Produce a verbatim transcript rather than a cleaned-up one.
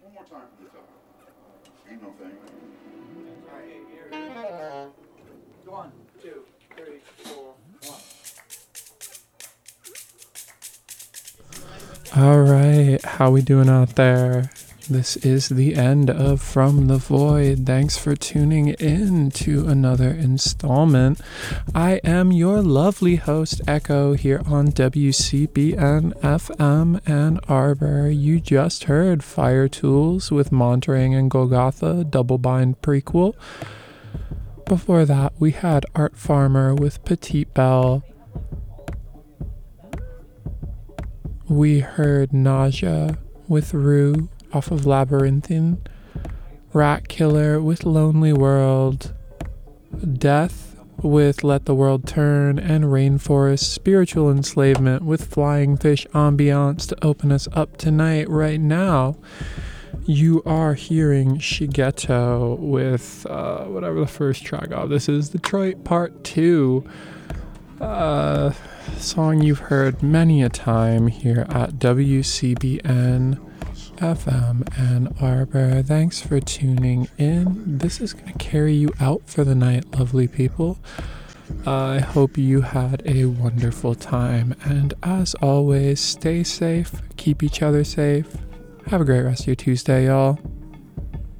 One more time from the top. Ain't no thing. Alright, one, two, three, four, one. All right, how we doing out there? This is the end of From the Void. Thanks for tuning in to another installment. I am your lovely host, Echo, here on W C B N F M Ann Arbor. You just heard Fire Tools with Monterey and Golgotha, Double Bind prequel. Before that, we had Art Farmer with Petite Belle. We heard Nausea with Rue off of Labyrinthine, Rat Killer with Lonely World, Death with Let the World Turn, and Rainforest Spiritual Enslavement with Flying Fish Ambiance to open us up tonight. Right now, you are hearing Shigeto with uh, whatever the first track of this is, Detroit Part two. Uh, song you've heard many a time here at W C B N F M Ann Arbor. Thanks for tuning in. This is going to carry you out for the night, lovely people. Uh, I hope you had a wonderful time. And as always, stay safe, keep each other safe. Have a great rest of your Tuesday, y'all.